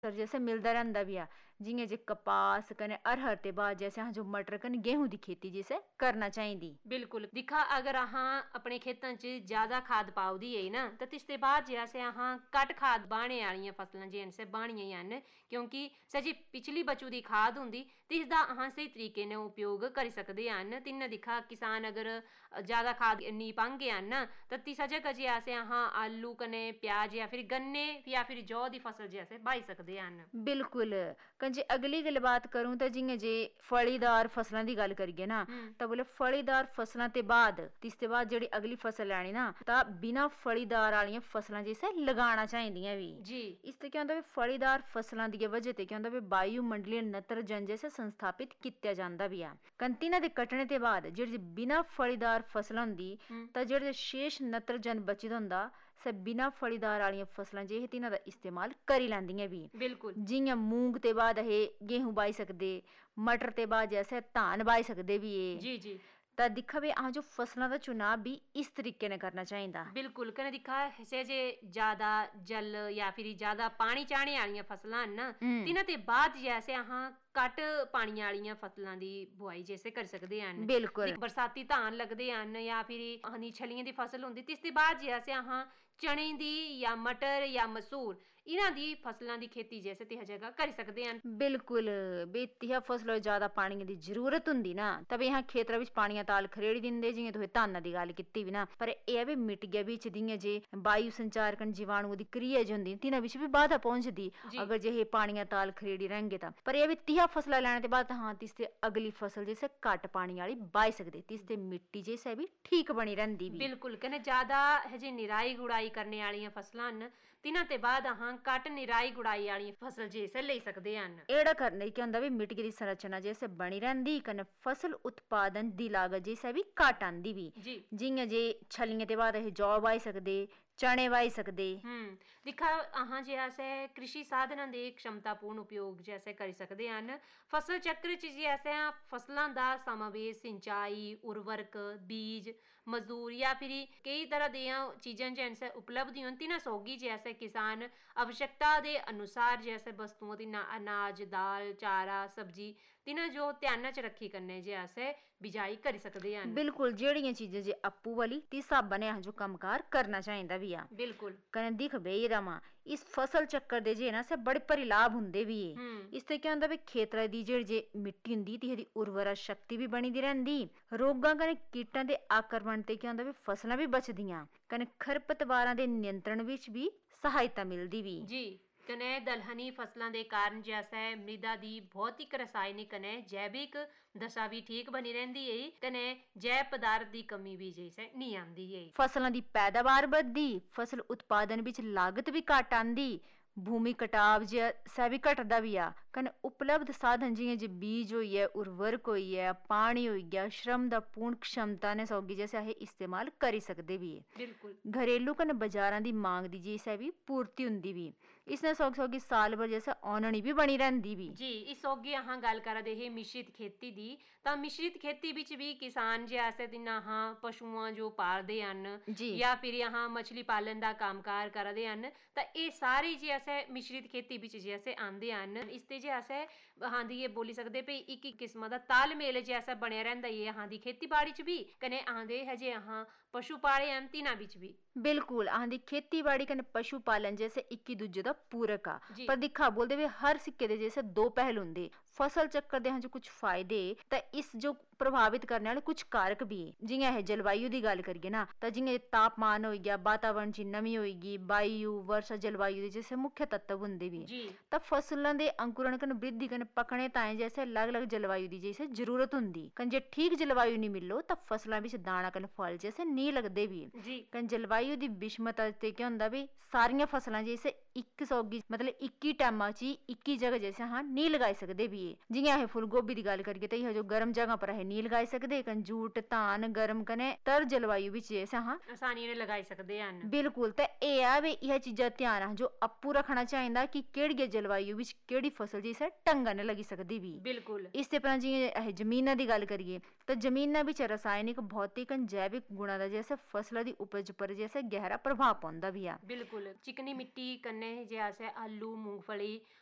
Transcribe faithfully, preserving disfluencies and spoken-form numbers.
Sir जैसे मिलदा रैंह्दा भी आ जियां जे कपास कने अरहर ते बाद जैसे अहां जो मटर कने गेहूं दी खेती जैसे करना चाहिदी। बिल्कुल दिक्खा अगर अहां अपने खेतां च ज्यादा खाद पाऊ दी है ना तो तिसते बाद जैसे अहां घट खाद बाह्ने आह्लियां फसलां जे बाह्नियां हन क्योंकि सजी पिछली बचू दी खाद होंदी तिसदा अहां स्हेई तरीके ने उपयोग करी सकदे हन। तिन्न दिक्खा किसान अगर ज्यादा खाद नी पांगे हन ना तो तिसा जगह जे असें अहां आलू कने प्याज या फिर गन्ने या फिर जौ दी फसल जे अस बाही सकदे हन। बिल्कुल कं जे अगली गल बात करूं तो जियां जे फलीदार फसलां दी गल करिए ना तो बोले फलीदार फसलां ते बाद तिसते बाद जेह्ड़ी अगली फसल लैनी ना तां बिना फलीदार आह्लियां फसलां जिसे लगाना चाहिदियां भी जी इसते क्या होंदा भी फलीदार फसलां दी वजह ते क्या होंदा भी वायुमंडलीय नत्रजन जैसे संस्थापित कीता जांदा भी आ कन तिन्हां दे कट्टने ते बाद जेह्ड़ी बिना फलीदार फसलां होंदी तां जेह्ड़े शेष नत्रजन बचे दा होंदा से बिना फलीदार आह्लियां फसलां जे तिन्हां दा इस्तेमाल करी लैंदियां भी। बिल्कुल जियां मूंग ते बाद अस गेहूं बाही सकदे मटर ते बाद जैसे धान बाही सकदे भी ए जी जी तां दिक्खा भी अहां जो फसलां दा चुनाव भी इस तरीके ने करना चाहिदा। बिल्कुल कने दिक्खा से जे ज्यादा जल या फिर ज्यादा पानी चाहने आह्लियां फसलां न ना तिन्हां ते बाद जैसे अहां घट पानी आह्लियां फसलां दी बुआई जैसे करी सकदे हन। बिल्कुल बरसाती धान लगदे हन या फिर हनी छलियां दी फसल होंदी तिसदे बाद जैसे अहां चने दी या मटर या मसूर इन्हां दी फसलां दी खेती जैसे तिहा जगह करी सकदे हन। बिल्कुल बे तिहा फसलों ज्यादा पानी दी जरूरत होंदी ना तब अहां खेतरा विच पानिया ताल खरेड़ी दिंदे जियां तुसें धाना दी गल कीती भी ना पर एह् भी मिट्टिया बिच जियां जे वायु संचार कन्नै जीवाणुओं दी क्रिया जो होंदी तिन्हां बिच भी बाधा पहुंचदी अगर जे हे पानिया ताल खरेड़ी रैंह्गे तां पर एह् भी तिहा फसलां लैने ते बाद हां तिसते अगली फसल जैसे घट पानी आह्ली बाही सकदे तिसते मिट्टी जैसे भी ठीक बनी रैंह्दी भी। बिल्कुल कने ज्यादा हजे निराई गुड़ाई करने आह्लियां फसलां न तिन्हां ते बाद अहां घट निराई गुड़ाई आह्लियां फसल जैसे लेई सकदे हन। एह्ड़ा करने क्या होंदा भी मिट्टी दी संरचना जैसे बनी रैंह्दी कन्नै फसल उत्पादन दी लागत जैसे भी घट आंदी भी जियां जे छलियें ते बाद अस जौ बाही सकदे चने बाही सकदे। हम्म दिक्खा अहां जे अस कृषि साधनां दे क्षमतापूर्ण उपयोग जैसे करी सकदे हन। फसल चक्र च जे अस फसलां दा समावेश सिंचाई उर्वरक बीज मजदूर या फिर कई तरह दियां चीजां जे उपलब्ध होन तिन्हां सौगी जे अस किसान आवश्यकता दे अनुसार जे अस वस्तुओं दी अनाज दाल चारा सब्जी तिन्हां जो ध्याना च रखी कन्नै जे अस बिजाई करी सकदे हन। बिल्कुल जेह्ड़ियां चीजां जे आपूं वाली तिस स्हाबा ने अहां जो कम्मकार करना चाहिदा भी आ। बिल्कुल कन्नै दिक्ख बेही रवां इस फसल चक्कर दे जे ना असें बड़े भारी लाभ होंदे भी ए इसते क्या होंदा भी खेतरा दी जेह्ड़ी जे मिट्टी होंदी तिहदी उर्वरा शक्ति भी बनी दी रैंह्दी रोगां कन्नै कीटां दे आक्रमण ते क्या होंदा भी फसलां भी बचदियां कन्नै खरपतवारां दे नियंत्रण विच भी सहायता मिलदी भी। जी कने दलहनी फसलां दे कारण जे अस मृदा दी भौतिक रसायनिक कने जैविक दशा भी ठीक बनी रैंह्दी है कने जैव पदार्थ दी कमी भी जैसे नी आंदी है। फसलां दी पैदावार बधदी फसल उत्पादन विच लागत भी घट आंदी भूमि कटाव जैसा भी घटदा भी आ कन्नै उपलब्ध साधन जियां जे बीज होई गेआ उर्वरक होई गेआ पानी होई गेआ श्रम दा पूर्ण क्षमता ने सौगी जैसे अस इस्तेमाल करी सकदे भी बिल्कुल घरेलू कन्नै बाजारां दी मांग दी जैसे भी पूर्ति होंदी भी इसने सौगी सौगी साल भर जैसे औननी भी बनी रैंह्दी भी। जी इस सौगी अहां गल करा दे हे मिश्रित खेती दी तां मिश्रित खेती बिच भी किसान जे अस तिन्हां अहां पशुआं जो पालदे हन या फिर अहां मछली पालन दा कम्मकार करा दे हन तां एह् सारे जे अस मिश्रित खेती बिच जे अस आंदे हन इसते जे अस अहां दी एह् बोली सकदे भई इक इक किस्मा दा तालमेल जे अस बनेआ रैंह्दा ऐ अहां दी खेती बाड़ी च भी कन्नै अहां दे हजे अहां पशु पाले हन तिन्हां बिच भी। बिल्कुल अहां दी खेती बाड़ी कन्नै पशु पालन जैसे इक्की दूजे दा पूरक आ पर दिक्खा बोलदे भी हर सिक्के दे जैसे दो पहलू होंदे फसल चक्कर दे अहां जो कुछ फायदे तां इस जो प्रभावित करने आह्ले कुछ कारक भी जियां अस जलवायु दी गल करिए ना तां जियां तापमान होई गेआ वातावरण च नमी होई गेई वायु वर्षा जलवायु दे जैसे मुख्य तत्व होंदे भी तां फसलां दे अंकुरण कन्नै वृद्धि कन्नै पकने ताईं जैसे अलग अलग जलवायु दी जैसे जरूरत होंदी कन्नै जे ठीक जलवायु नी मिलो तां फसलां बिच दाना कन्नै फल जैसे नी लगदे भी कन्नै जलवायु दी विषमता ते क्या होंदा भी सारियां फसलां जैसे इक सौगी मतलब इक्क ही टैमा च इक्क ही जगह जैसे अहां नी लगाई सकदे भी जियां अस फुल गोभी दी गल करिए तां जो गर्म जगह पर अस नी लगाई सकदे कन्नै जूट धान गर्म कन्नै तर जलवायु बिच जैसे अहां आसानी ने लगाई सकदे हन। बिल्कुल ते एह् ऐ भी इह चीजां ध्यान अहां जो आपूं रखना चाहिदा कि केह्ड़ी जलवायु बिच केह्ड़ी फसल जैसे ढंगा ने लगी सकदी भी। बिल्कुल इसते पर जियां अस जमीना दी गल करिए तां जमीना बिच रासायनिक भौतिक कन्नै जैविक गुणां दा जैसे फसला दी उपज पर जैसे गहरा प्रभाव पौंदा भी आ। बिल्कुल चिकनी मिट्टी कन्नै जे अस आलू मूंगफली